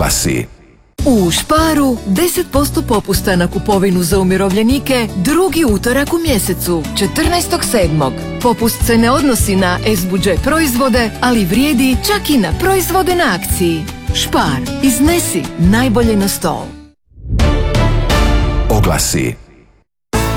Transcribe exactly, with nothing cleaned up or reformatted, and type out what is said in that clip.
Oglasi. U Sparu deset posto popusta na kupovinu za umirovljenike drugi utorak u mjesecu, četrnaestog sedmog Popust se ne odnosi na S budžet proizvode, ali vrijedi čak i na proizvode na akciji. Spar, iznesi najbolje na stol. Oglasi.